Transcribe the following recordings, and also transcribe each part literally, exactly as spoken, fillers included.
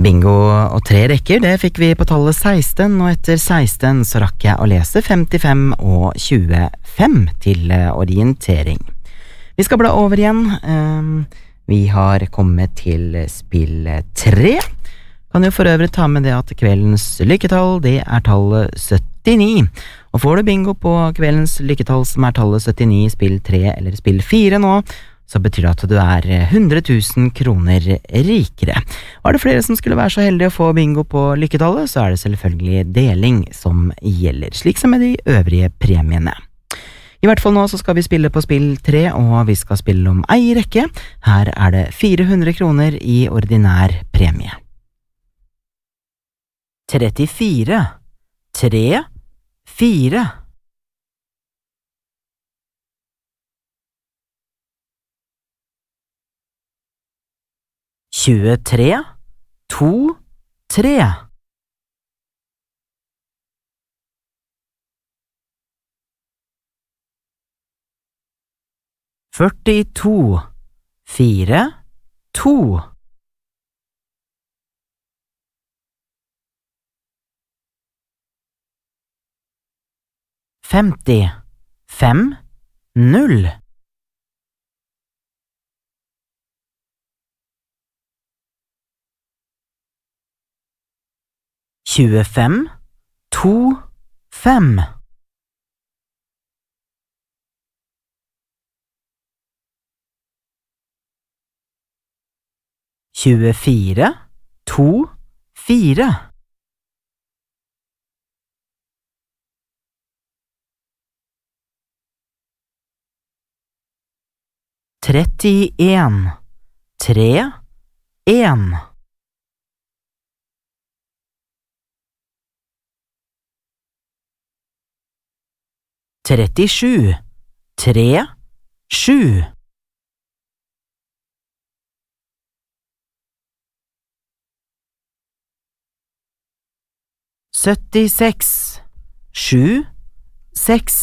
Bingo og tre rekker, det fikk vi på tallet seksten, og etter seksten så rakk jeg å lese femtifem og tjuefem til orientering. Vi skal bla over igjen. Vi har kommet til spill tre. Kan jo for øvrig ta med det at kveldens lykketall, det er tallet syttini. Og får du bingo på kveldens lykketall som er tallet syttini, spill tre eller spill fire nå, så betyr det at du er hundre tusen kroner rikere. Og er det flere som skulle være så heldige å få bingo på lykketallet, så er det selvfølgelig deling som gjelder, slik som med de øvrige premiene. I hvert fall nå så skal vi spille på spill tre, og vi skal spille om ei rekke. Her er det fire hundre kroner i ordinær premie. trettifire, tre, fire. tjuetre, to, tre. førtito, fire, to. femti, fem, null. tjuefem, to, fem. tjuefire, to, fire. trettien, tre, en. trettisju, tre, sju. syttiseks, sju, seks.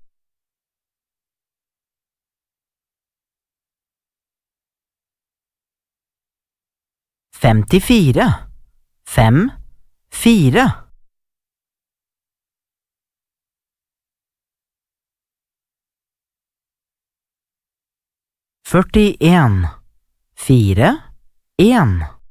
femtifire, fem, fire. førtien, fire, en.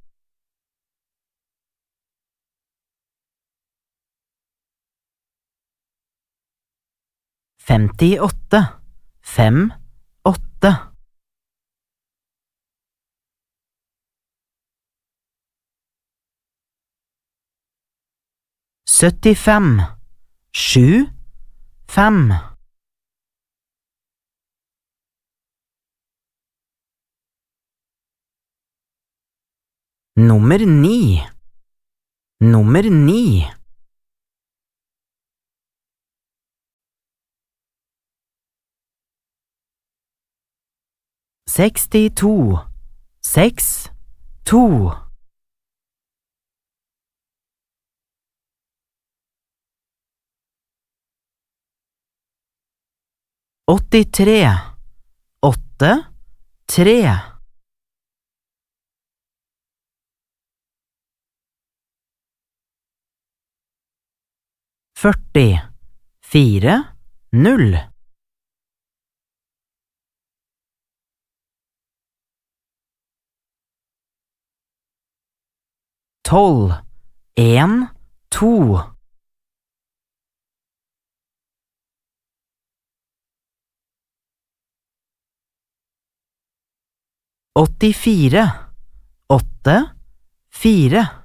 femtiåtte, fem, åtte. syttifem, sju, fem. Nummer ni. Nummer ni. sekstito, seks, to. åttitre, åtte, tre. førti, fire, null. tolv, en, to. åttifire, åtte, fire.